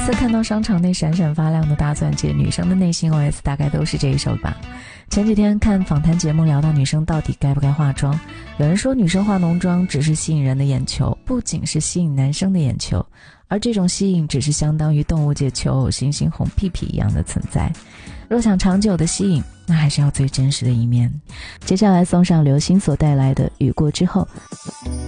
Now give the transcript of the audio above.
次看到商场内闪闪发亮的大钻戒，女生的内心 OS 大概都是这一首吧。前几天看访谈节目聊到女生到底该不该化妆，有人说女生化浓妆只是吸引人的眼球，不仅是吸引男生的眼球，而这种吸引只是相当于动物界求偶猩猩红屁屁一样的存在。若想长久的吸引，那还是要最真实的一面。接下来送上刘星所带来的雨过之后。